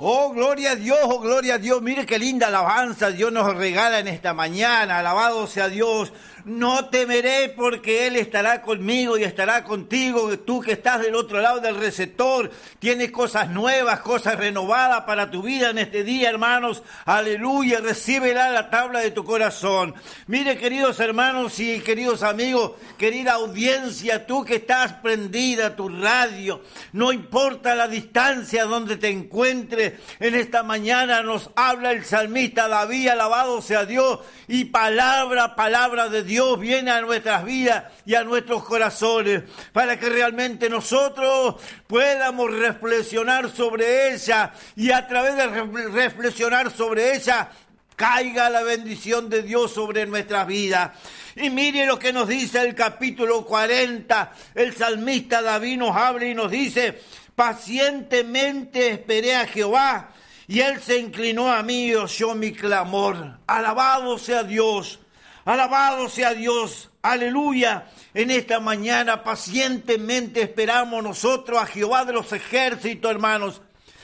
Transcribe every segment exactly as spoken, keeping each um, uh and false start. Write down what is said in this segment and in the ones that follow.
Oh, gloria a Dios, oh, gloria a Dios. Mire qué linda alabanza Dios nos regala en esta mañana. Alabado sea Dios. No temeré porque Él estará conmigo y estará contigo. Tú que estás del otro lado del receptor, tienes cosas nuevas, cosas renovadas para tu vida en este día, hermanos. Aleluya, recíbela la tabla de tu corazón. Mire, queridos hermanos y queridos amigos, querida audiencia, tú que estás prendida a tu radio, no importa la distancia donde te encuentres, en esta mañana nos habla el salmista David, alabado sea Dios, y palabra, palabra de Dios. Dios viene a nuestras vidas y a nuestros corazones para que realmente nosotros podamos reflexionar sobre ella y a través de reflexionar sobre ella caiga la bendición de Dios sobre nuestras vidas. Y mire lo que nos dice el capítulo cuarenta, el salmista David nos habla y nos dice: pacientemente esperé a Jehová y Él se inclinó a mí y oyó mi clamor. Alabado sea Dios. Alabado sea Dios, aleluya. En esta mañana pacientemente esperamos nosotros a Jehová de los ejércitos, hermanos.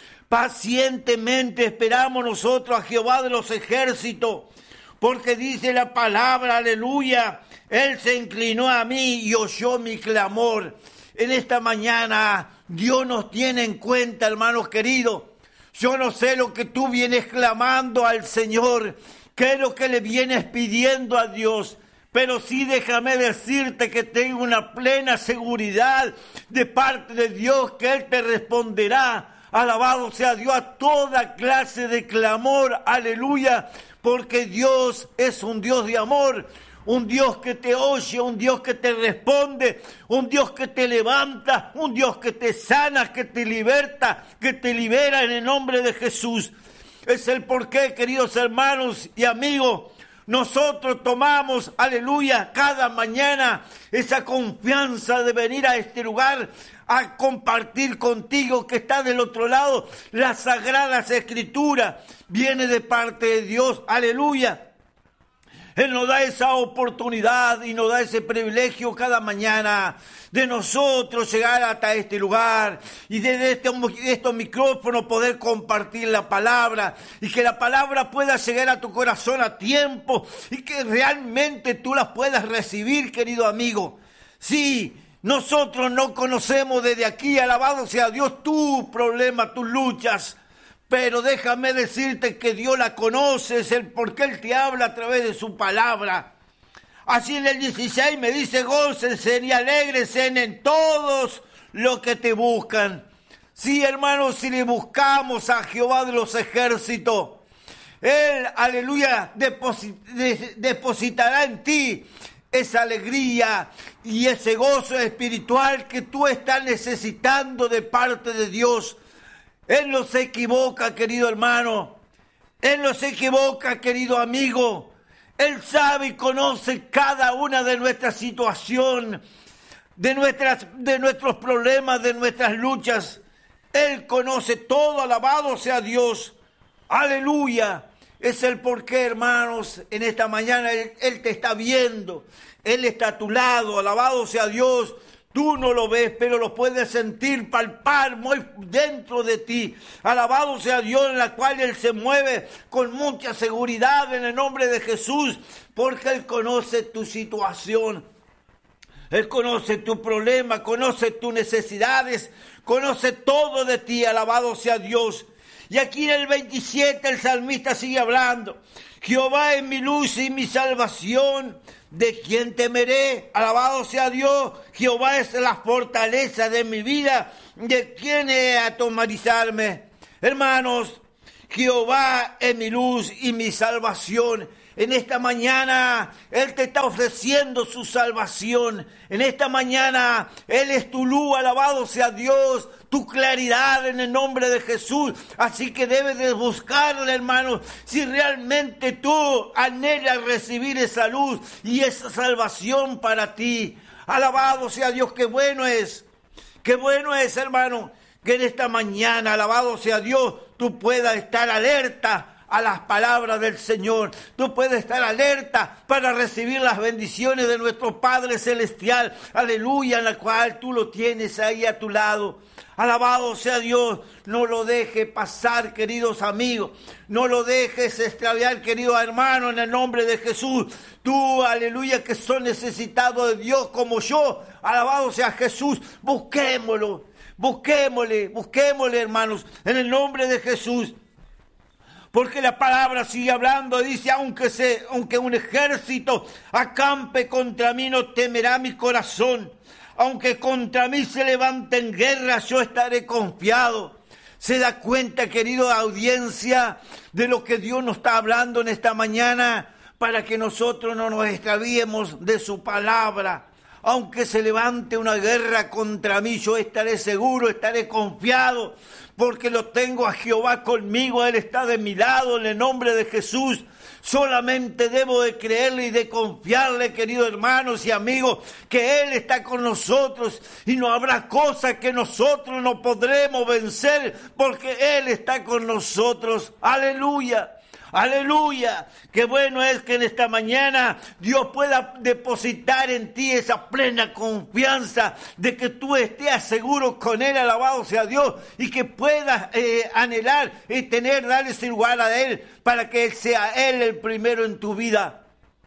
Pacientemente esperamos nosotros a Jehová de los ejércitos, porque dice la palabra, aleluya, Él se inclinó a mí y oyó mi clamor. En esta mañana Dios nos tiene en cuenta, hermanos queridos. Yo no sé lo que tú vienes clamando al Señor, qué es lo que le vienes pidiendo a Dios, pero sí déjame decirte que tengo una plena seguridad de parte de Dios que Él te responderá. Alabado sea Dios a toda clase de clamor, aleluya, porque Dios es un Dios de amor, un Dios que te oye, un Dios que te responde, un Dios que te levanta, un Dios que te sana, que te liberta, que te libera en el nombre de Jesús. Es el porqué, queridos hermanos y amigos, nosotros tomamos, aleluya, cada mañana esa confianza de venir a este lugar a compartir contigo que está del otro lado. Las sagradas escrituras viene de parte de Dios, aleluya. Él nos da esa oportunidad y nos da ese privilegio cada mañana de nosotros llegar hasta este lugar y desde este, estos micrófonos poder compartir la palabra y que la palabra pueda llegar a tu corazón a tiempo y que realmente tú la puedas recibir, querido amigo. Sí, nosotros no conocemos desde aquí, alabado sea Dios, tu problema, tus luchas. Pero déjame decirte que Dios la conoce, es el por qué Él te habla a través de su palabra. Así en el dieciséis me dice: gócense y alégrese en todos los que te buscan. Sí, hermanos, si le buscamos a Jehová de los ejércitos, Él, aleluya, deposit- de- depositará en ti esa alegría y ese gozo espiritual que tú estás necesitando de parte de Dios. Él no se equivoca, querido hermano. Él no se equivoca, querido amigo. Él sabe y conoce cada una de nuestras situaciones, de, nuestras, de nuestros problemas, de nuestras luchas. Él conoce todo, alabado sea Dios. Aleluya. Es el porqué, hermanos, en esta mañana Él, Él te está viendo. Él está a tu lado, alabado sea Dios. Tú no lo ves, pero lo puedes sentir, palpar muy dentro de ti. Alabado sea Dios, en la cual Él se mueve con mucha seguridad en el nombre de Jesús, porque Él conoce tu situación. Él conoce tu problema, conoce tus necesidades, conoce todo de ti, alabado sea Dios. Y aquí en el veintisiete el salmista sigue hablando. Jehová es mi luz y mi salvación, ¿de quién temeré? Alabado sea Dios. Jehová es la fortaleza de mi vida, ¿de quién he a atemorizarme? Hermanos, Jehová es mi luz y mi salvación. En esta mañana Él te está ofreciendo su salvación. En esta mañana Él es tu luz, alabado sea Dios, tu claridad en el nombre de Jesús. Así que debes de buscarle, hermano, si realmente tú anhelas recibir esa luz y esa salvación para ti. Alabado sea Dios, qué bueno es, qué bueno es, hermano, que en esta mañana, alabado sea Dios, tú puedas estar alerta, a las palabras del Señor. Tú puedes estar alerta para recibir las bendiciones de nuestro Padre Celestial. Aleluya, en la cual tú lo tienes ahí a tu lado. Alabado sea Dios. No lo dejes pasar, queridos amigos. No lo dejes extraviar, querido hermano, en el nombre de Jesús. Tú, aleluya, que sos necesitado de Dios como yo. Alabado sea Jesús. Busquémoslo. Busquémosle, busquémosle, hermanos, en el nombre de Jesús. Porque la palabra sigue hablando, dice, aunque, se, aunque un ejército acampe contra mí, no temerá mi corazón. Aunque contra mí se levanten guerras, yo estaré confiado. ¿Se da cuenta, querida audiencia, de lo que Dios nos está hablando en esta mañana? Para que nosotros no nos extraviemos de su palabra. Aunque se levante una guerra contra mí, yo estaré seguro, estaré confiado, porque lo tengo a Jehová conmigo, Él está de mi lado en el nombre de Jesús. Solamente debo de creerle y de confiarle, queridos hermanos y amigos, que Él está con nosotros y no habrá cosa que nosotros no podremos vencer, porque Él está con nosotros. Aleluya. Aleluya, qué bueno es que en esta mañana Dios pueda depositar en ti esa plena confianza de que tú estés seguro con Él, alabado sea Dios, y que puedas eh, anhelar y tener, darle ese lugar a Él para que sea Él el primero en tu vida.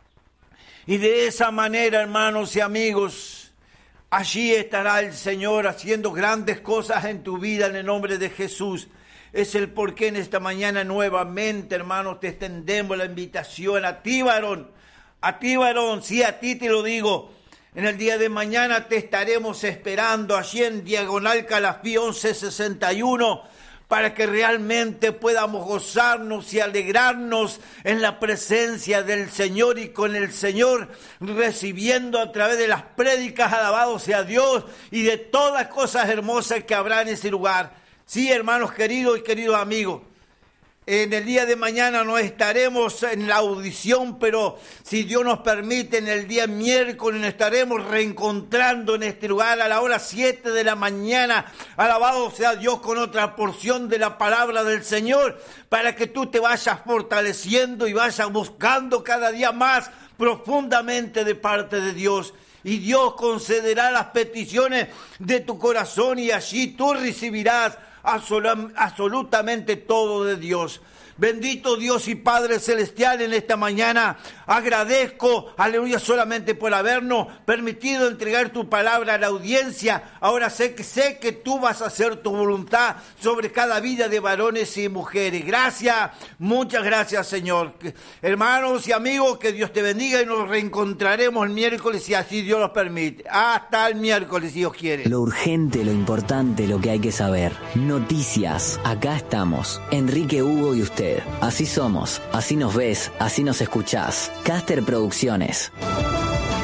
Y de esa manera, hermanos y amigos, allí estará el Señor haciendo grandes cosas en tu vida en el nombre de Jesús. Es el porqué en esta mañana nuevamente, hermanos, te extendemos la invitación a ti, varón. A ti, varón, sí, a ti te lo digo. En el día de mañana te estaremos esperando allí en Diagonal Calafí once sesenta y uno para que realmente podamos gozarnos y alegrarnos en la presencia del Señor y con el Señor, recibiendo a través de las prédicas, alabado sea Dios, y de todas cosas hermosas que habrá en ese lugar. Sí, hermanos queridos y queridos amigos, en el día de mañana no estaremos en la audición, pero si Dios nos permite, en el día miércoles nos estaremos reencontrando en este lugar a la hora siete de la mañana. Alabado sea Dios con otra porción de la palabra del Señor, para que tú te vayas fortaleciendo y vayas buscando cada día más profundamente de parte de Dios. Y Dios concederá las peticiones de tu corazón y allí tú recibirás absolutamente todo de Dios. Bendito Dios y Padre Celestial, en esta mañana agradezco, aleluya, solamente por habernos permitido entregar tu palabra a la audiencia. Ahora sé que sé que tú vas a hacer tu voluntad sobre cada vida de varones y mujeres. Gracias, muchas gracias, Señor. Hermanos y amigos, que Dios te bendiga y nos reencontraremos el miércoles si así Dios nos permite. Hasta el miércoles, si Dios quiere. Lo urgente, lo importante, lo que hay que saber. Noticias. Acá estamos. Enrique, Hugo y usted. Así somos, así nos ves, así nos escuchás. Caster Producciones.